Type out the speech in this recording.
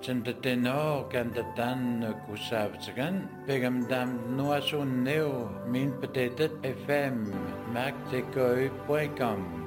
Tendeteno Gandatan Kusavzagan, Pegamdam Noasun Neo, Min Petetet FM, Magtekoi.com.